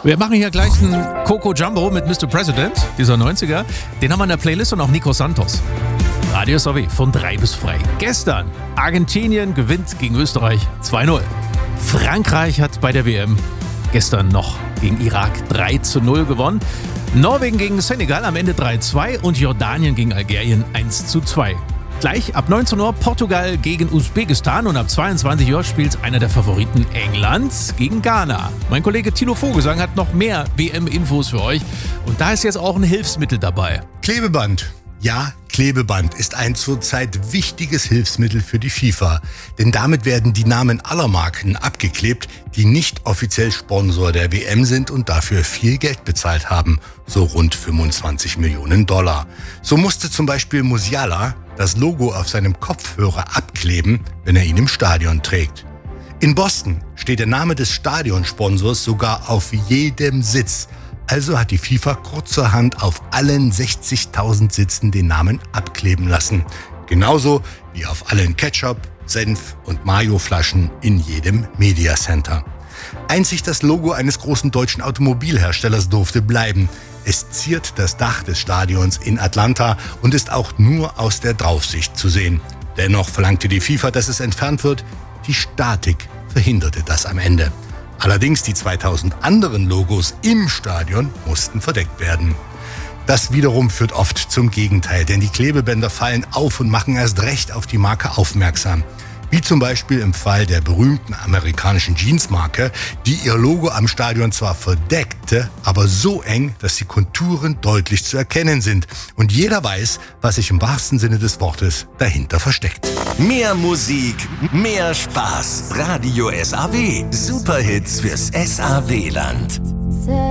Wir machen hier gleich einen Coco Jumbo mit Mr. President, dieser 90er. Den haben wir in der Playlist und auch Nico Santos. Radio SAW von 3 bis frei. Gestern, Argentinien gewinnt gegen Österreich 2-0. Frankreich hat bei der WM gestern noch gegen Irak 3-0 gewonnen. Norwegen gegen Senegal am Ende 3-2 und Jordanien gegen Algerien 1-2. Gleich ab 19 Uhr Portugal gegen Usbekistan und ab 22 Uhr spielt einer der Favoriten England gegen Ghana. Mein Kollege Tilo Vogelsang hat noch mehr WM-Infos für euch und da ist jetzt auch ein Hilfsmittel dabei. Klebeband. Ja, Klebeband ist ein zurzeit wichtiges Hilfsmittel für die FIFA. Denn damit werden die Namen aller Marken abgeklebt, die nicht offiziell Sponsor der WM sind und dafür viel Geld bezahlt haben. So rund 25 Millionen $. So musste zum Beispiel Musiala das Logo auf seinem Kopfhörer abkleben, wenn er ihn im Stadion trägt. In Boston steht der Name des Stadionsponsors sogar auf jedem Sitz. Also hat die FIFA kurzerhand auf allen 60.000 Sitzen den Namen abkleben lassen. Genauso wie auf allen Ketchup, Senf und Mayo-Flaschen in jedem Mediacenter. Einzig das Logo eines großen deutschen Automobilherstellers durfte bleiben. Es ziert das Dach des Stadions in Atlanta und ist auch nur aus der Draufsicht zu sehen. Dennoch verlangte die FIFA, dass es entfernt wird. Die Statik verhinderte das am Ende. Allerdings die 2000 anderen Logos im Stadion mussten verdeckt werden. Das wiederum führt oft zum Gegenteil, denn die Klebebänder fallen auf und machen erst recht auf die Marke aufmerksam. Wie zum Beispiel im Fall der berühmten amerikanischen Jeansmarke, die ihr Logo am Stadion zwar verdeckte, aber so eng, dass die Konturen deutlich zu erkennen sind. Und jeder weiß, was sich im wahrsten Sinne des Wortes dahinter versteckt. Mehr Musik, mehr Spaß. Radio SAW. Superhits fürs SAW-Land.